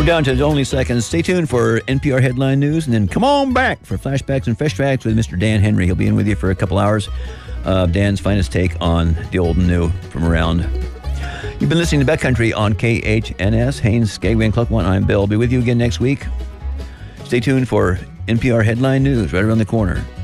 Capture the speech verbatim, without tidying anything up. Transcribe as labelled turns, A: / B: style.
A: down to only seconds. Stay tuned for N P R Headline News, and then come on back for Flashbacks and Fresh Tracks with Mister Dan Henry. He'll be in with you for a couple hours. Uh, Dan's finest take on the old and new from around. You've been listening to Backcountry on K H N S, Haines, Skagway, and Cluck One. I'm Bill. I'll be with you again next week. Stay tuned for N P R Headline News right around the corner.